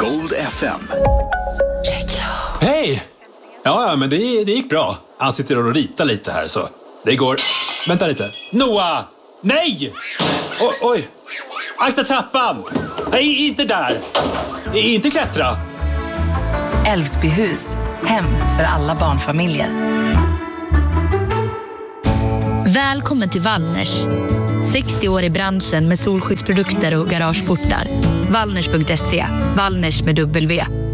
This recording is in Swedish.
Gold FM. Hej! Ja, men det gick bra. Han sitter och ritar lite här så. Det går... Vänta lite. Noah! Nej! Oj! Akta trappan! Nej, inte där! Inte klättra! Älvsbyhus. Hem för alla barnfamiljer. Välkommen till Wallners. 60 år i branschen med solskyddsprodukter och garageportar. Wallners.se. Wallners med W.